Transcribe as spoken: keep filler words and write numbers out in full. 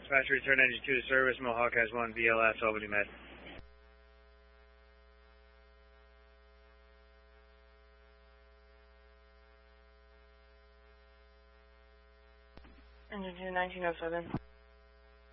Dispatch, return engine two to service. Mohawk has one V L S, Albany Med. Engine two, nineteen oh seven.